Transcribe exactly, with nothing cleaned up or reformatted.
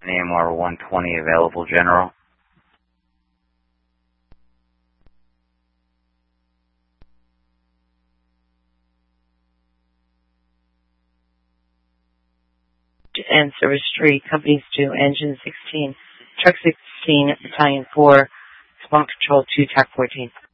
A M R one twenty available, General. And Service three, Companies two, Engine sixteen, Truck sixteen, Battalion four, Spawn Control two, T A C fourteen.